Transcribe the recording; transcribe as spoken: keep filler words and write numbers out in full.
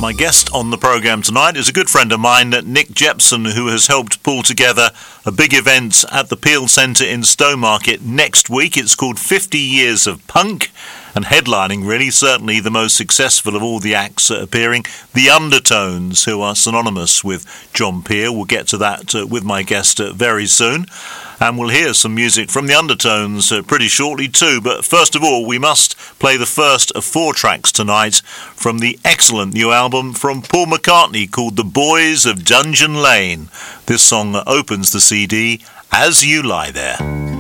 My guest on the programme tonight is a good friend of mine, Nick Jepson, who has helped pull together a big event at the Peel Centre in Stowmarket next week. It's called fifty years of Punk, and headlining, really, certainly the most successful of all the acts uh, appearing, The Undertones, who are synonymous with John Peel. We'll get to that uh, with my guest uh, very soon. And we'll hear some music from The Undertones uh, pretty shortly too. But first of all, we must play the first of four tracks tonight from the excellent new album from Paul McCartney called The Boys of Dungeon Lane. This song opens the C D, As You Lie There.